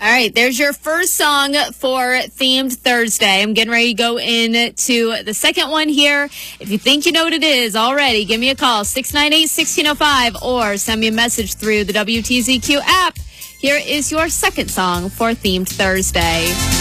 All right, there's your first song for Themed Thursday. I'm getting ready to go into the second one here. If you think you know what it is already, give me a call, 698-1605, or send me a message through the WTZQ app. Here is your second song for Themed Thursday.